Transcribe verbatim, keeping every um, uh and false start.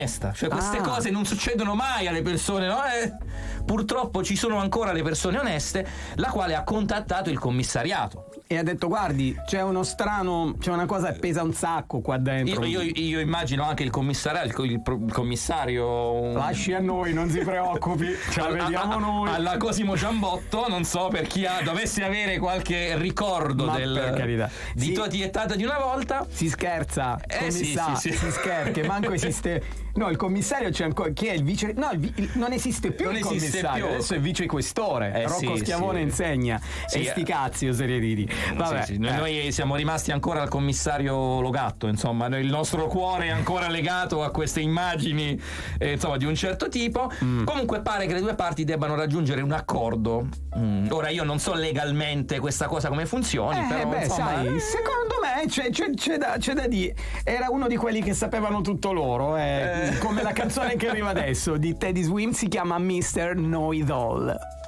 Cioè queste ah. cose non succedono mai alle persone, no? Eh, purtroppo ci sono ancora le persone oneste, la quale ha contattato il commissariato e ha detto: guardi, c'è uno strano, c'è una cosa che pesa un sacco qua dentro. Io, io, io immagino anche il commissario, il, il, il commissario lasci a noi, non si preoccupi, ce la vediamo a, noi. Alla Cosimo Giambotto, non so, per chi ha, dovesse avere qualche ricordo Ma del, per carità. di si, tua tietata di una volta. Si scherza, eh, sì, sì, sì. si scherza, che manco esiste. No, il commissario c'è ancora. Chi è il vice? No, il, il, non esiste più non il esiste commissario, più. adesso è vicequestore. Eh, Rocco sì, Schiavone sì. insegna. Sì, e sti cazzi o serie ridi. Vabbè. Sì, sì. Noi, eh. noi siamo rimasti ancora al commissario Logatto, insomma, noi, il nostro cuore è ancora legato a queste immagini, eh, insomma, di un certo tipo. Mm. Comunque pare che le due parti debbano raggiungere un accordo. Mm. Ora io non so legalmente questa cosa come funzioni, eh, però beh, insomma, sai, eh... secondo me c'è, c'è, c'è, da, c'è da dire. Era uno di quelli che sapevano tutto loro, eh. Eh. Come la canzone che arriva adesso di Teddy Swims, si chiama mister Know It All.